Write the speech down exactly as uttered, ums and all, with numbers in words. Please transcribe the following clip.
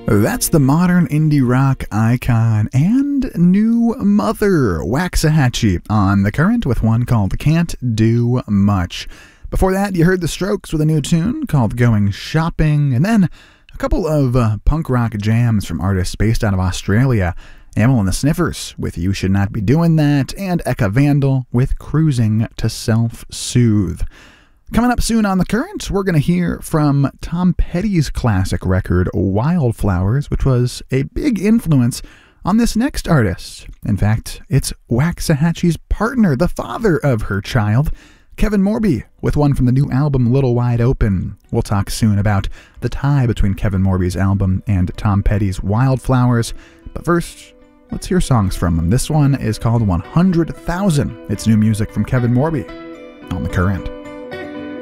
That's the modern indie rock icon and new mother, Waxahachie, on The Current with one called Can't Do Much. Before that, you heard The Strokes with a new tune called Going Shopping, and then a couple of uh, punk rock jams from artists based out of Australia. Amyl and the Sniffers with You Should Not Be Doing That, and Eka Vandal with Cruising to Self-Soothe. Coming up soon on The Current, we're going to hear from Tom Petty's classic record, Wildflowers, which was a big influence on this next artist. In fact, it's Waxahachie's partner, the father of her child, Kevin Morby, with one from the new album Little Wide Open. We'll talk soon about the tie between Kevin Morby's album and Tom Petty's Wildflowers. But first, let's hear songs from him. This one is called one hundred thousand. It's new music from Kevin Morby on The Current.